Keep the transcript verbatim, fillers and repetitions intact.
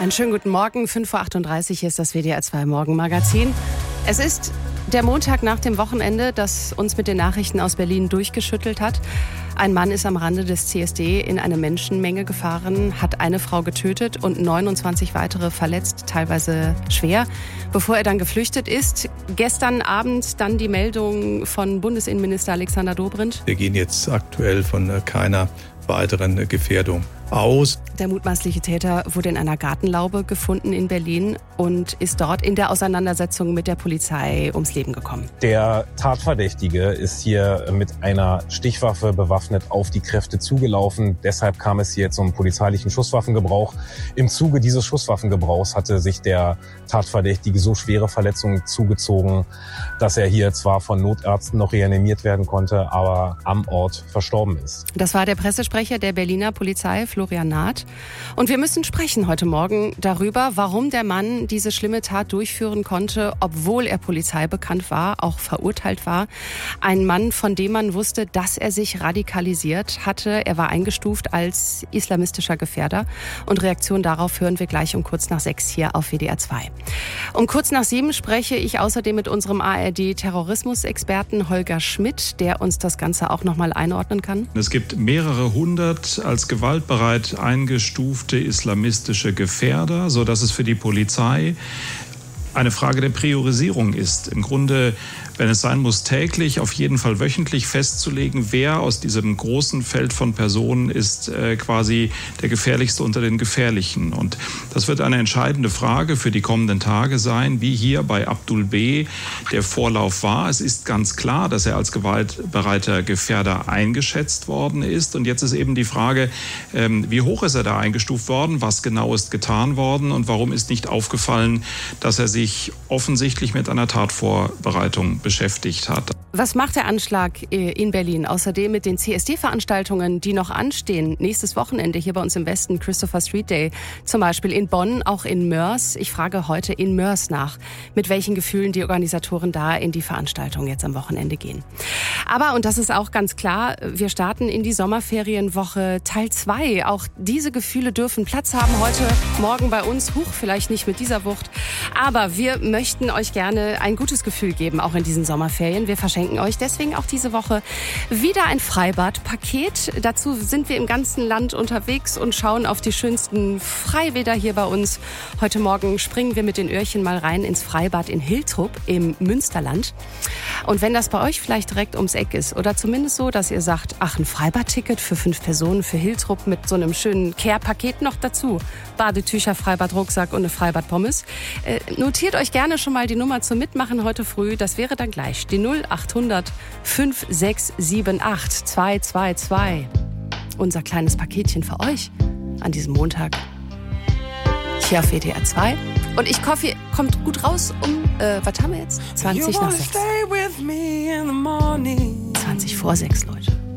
Einen schönen guten Morgen, fünf Uhr achtunddreißig ist das W D R zwei Morgenmagazin. Es ist der Montag nach dem Wochenende, das uns mit den Nachrichten aus Berlin durchgeschüttelt hat. Ein Mann ist am Rande des C S D in eine Menschenmenge gefahren, hat eine Frau getötet und neunundzwanzig weitere verletzt, teilweise schwer, bevor er dann geflüchtet ist. Gestern Abend dann die Meldung von Bundesinnenminister Alexander Dobrindt. Wir gehen jetzt aktuell von keiner weiteren Gefährdung aus. Der mutmaßliche Täter wurde in einer Gartenlaube gefunden in Berlin und ist dort in der Auseinandersetzung mit der Polizei ums Leben gekommen. Der Tatverdächtige ist hier mit einer Stichwaffe bewaffnet auf die Kräfte zugelaufen. Deshalb kam es hier zum polizeilichen Schusswaffengebrauch. Im Zuge dieses Schusswaffengebrauchs hatte sich der Tatverdächtige so schwere Verletzungen zugezogen, dass er hier zwar von Notärzten noch reanimiert werden konnte, aber am Ort verstorben ist. Das war der Pressesprecher der Berliner Polizei, Florian Naht. Und wir müssen sprechen heute Morgen darüber, warum der Mann diese schlimme Tat durchführen konnte, obwohl er Polizei bekannt war, auch verurteilt war. Ein Mann, von dem man wusste, dass er sich radikalisiert hatte. Er war eingestuft als islamistischer Gefährder. Und Reaktion darauf hören wir gleich um kurz nach sechs hier auf W D R zwei. Um kurz nach sieben spreche ich außerdem mit unserem A R D-Terrorismusexperten Holger Schmidt, der uns das Ganze auch noch mal einordnen kann. Es gibt mehrere hundert als gewaltbereit eingestufte islamistische Gefährder, sodass es für die Polizei eine Frage der Priorisierung ist. Im Grunde, wenn es sein muss, täglich, auf jeden Fall wöchentlich festzulegen, wer aus diesem großen Feld von Personen ist äh, quasi der Gefährlichste unter den Gefährlichen. Und das wird eine entscheidende Frage für die kommenden Tage sein, wie hier bei Abdul B. der Vorlauf war. Es ist ganz klar, dass er als gewaltbereiter Gefährder eingeschätzt worden ist. Und jetzt ist eben die Frage, ähm, wie hoch ist er da eingestuft worden, was genau ist getan worden und warum ist nicht aufgefallen, dass er sich offensichtlich mit einer Tatvorbereitung beschäftigt hat. Was macht der Anschlag in Berlin außerdem mit den C S D-Veranstaltungen, die noch anstehen? Nächstes Wochenende hier bei uns im Westen, Christopher Street Day, zum Beispiel in Bonn, auch in Moers. Ich frage heute in Moers nach, mit welchen Gefühlen die Organisatoren da in die Veranstaltung jetzt am Wochenende gehen. Aber, und das ist auch ganz klar, wir starten in die Sommerferienwoche Teil zwei. Auch diese Gefühle dürfen Platz haben heute Morgen bei uns. Huch, vielleicht nicht mit dieser Wucht. Aber wir möchten euch gerne ein gutes Gefühl geben, auch in diesen Sommerferien. Wir verschenken euch deswegen auch diese Woche wieder ein Freibad-Paket. Dazu sind wir im ganzen Land unterwegs und schauen auf die schönsten Freibäder hier bei uns. Heute Morgen springen wir mit den Öhrchen mal rein ins Freibad in Hiltrup im Münsterland. Und wenn das bei euch vielleicht direkt ums Eck ist oder zumindest so, dass ihr sagt, ach, ein Freibad-Ticket für fünf Personen für Hiltrup mit so einem schönen Care-Paket noch dazu. Badetücher, Freibad-Rucksack und eine Freibad-Pommes. Äh, notiert euch gerne schon mal die Nummer zum Mitmachen heute früh. Das wäre dann gleich die null achthundert fünf sechs sieben acht zwei zwei zwei. Unser kleines Paketchen für euch an diesem Montag hier auf W D R zwei. Und ich hoffe, ihr kommt gut raus um, äh, was haben wir jetzt? zwanzig nach sechs. zwanzig vor sechs, Leute.